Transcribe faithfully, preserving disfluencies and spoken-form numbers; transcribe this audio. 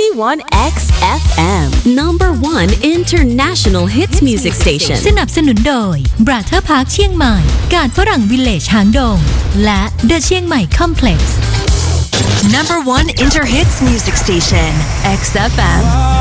ninety-one X F M Number one International Hits Music Station สนับสนุนโดย Brother Park เชียงใหม่การฝรั่งวิลเลจหางดงและ The เชียงใหม่ Complex Number one Inter Hits Music Station X F M